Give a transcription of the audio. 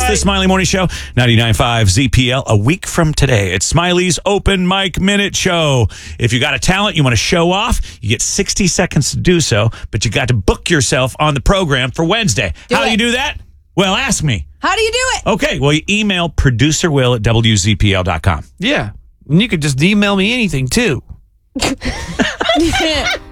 It's the Smiley Morning Show, 99.5 ZPL. A week from today, it's Smiley's Open Mic Minute Show. If you got a talent you want to show off, you get 60 seconds to do so, but you got to book yourself on the program for Wednesday. How do you do that? Well, ask me. How do you do it? Okay, well, you email producerwill@wzpl.com. Yeah. And you could just email me anything, too.